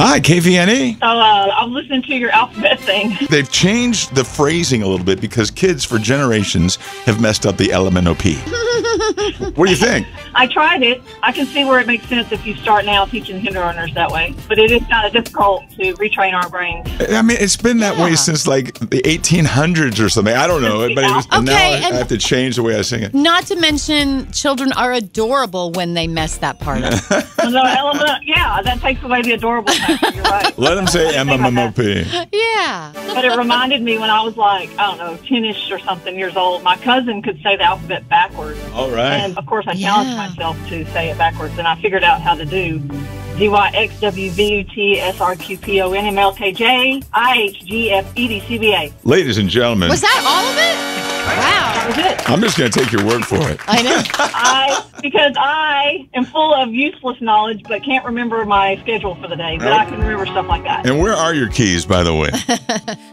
Hi, KVNE. So I was listening to your alphabet thing. They've changed the phrasing a little bit because kids for generations have messed up the LMNOP. What do you think? I tried it. I can see where it makes sense if you start now teaching kindergartners that way. But it is kind of difficult to retrain our brains. I mean, it's been that way since like the 1800s or something. I don't know. But now I have to change the way I sing it. Not to mention, children are adorable when they mess that part up. Yeah, that takes away the adorable factor. You're right. Let them say MMOP. Yeah. But it reminded me when I was like, I don't know, 10-ish or something years old, my cousin could say the alphabet backwards. All right. And, of course, I challenged myself to say it backwards, and I figured out how to do DYXWVUTSRQPONMLKJIHGFEDCBA. Ladies and gentlemen. Was that all of it? Wow. That was it. I'm just going to take your word for it. I know. Because I am full of useless knowledge, but can't remember my schedule for the day. But I can remember stuff like that. And where are your keys, by the way?